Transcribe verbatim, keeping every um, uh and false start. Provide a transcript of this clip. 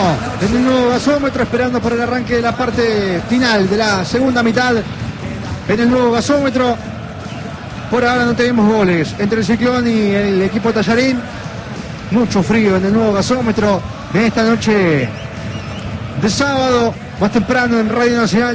en el nuevo gasómetro, esperando por el arranque de la parte final de la segunda mitad en el nuevo gasómetro. Por ahora no tenemos goles entre el Ciclón y el equipo Tallarín. Mucho frío en el nuevo gasómetro en esta noche de sábado, más temprano en Radio Nacional.